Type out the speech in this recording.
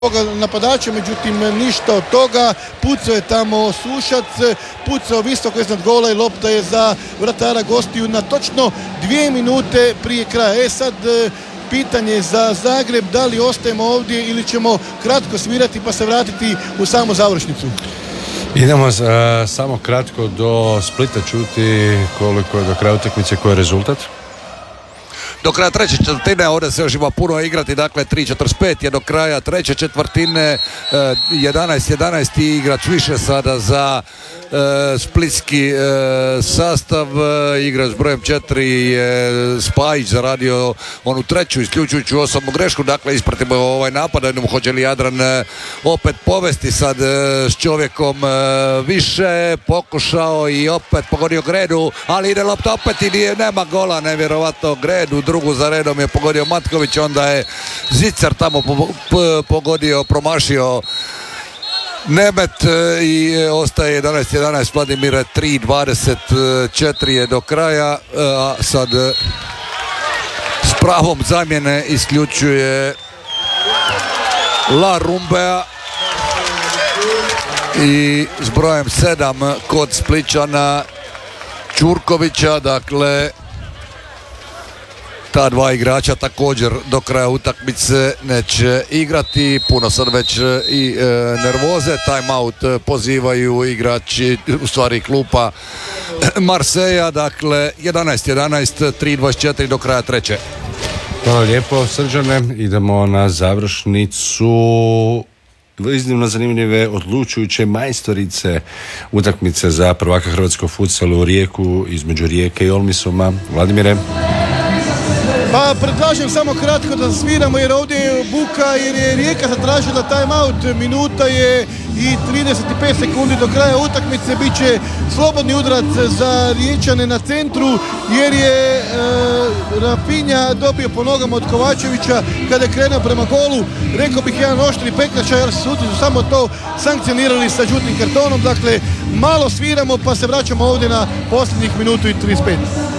napadača, međutim ništa od toga. Pucao je tamo Sušac, pucao visoko iznad gola i lopta je za vratara gostiju na točno 2 minute prije kraja. Sad pitanje za Zagreb, da li ostajemo ovdje ili ćemo kratko svirati pa se vratiti u samu završnicu? Idemo samo kratko do Splita čuti koliko je do kraja utakmice, koji je rezultat. Do kraja treće četvrtine, ovdje se još ima puno igrati, dakle 3:45 je do kraja treće četvrtine, 11 igrač više sada za splitski sastav. Igra s brojem 4 je Spajić zaradio onu treću isključujuću osobnu grešku, dakle ispratimo ovaj napad, hoće li Jadran opet povesti sad s čovjekom više, pokušao i opet pogodio Gredu, ali ide lopta opet i nema gola, nevjerovatno. Gredu drugu za redom je pogodio Matković, onda je Zicar tamo pogodio, promašio Nemet i ostaje 11-11 Vladimire, 3:24 je do kraja, a sad s pravom zamjene isključuje La Rumbea i s brojem 7 kod Splićana Ćurkovića, dakle ta dva igrača također do kraja utakmice neće igrati. Puno sad već i nervoze. Timeout pozivaju igrači, u stvari klupa Marseja. Dakle 11-11, 3:24 do kraja treće. Hvala lijepo, Srđane. Idemo na završnicu iznimno zanimljive, odlučujuće majstorice utakmice za prvaka hrvatskog futsala u Rijeku, između Rijeke i Olmisoma. Vladimire. Pa predlažem samo kratko da sviramo jer ovdje je buka, jer je Rijeka zatražila timeout, minuta je i 35 sekundi do kraja utakmice, bit će slobodni udarac za Riječane na centru jer je Rafinha dobio po nogama od Kovačevića kada je krenuo prema golu. Rekao bih jedan oštri prekršaj jer su samo to sankcionirali sa žutim kartonom, dakle malo sviramo pa se vraćamo ovdje na posljednjih minutu i 35.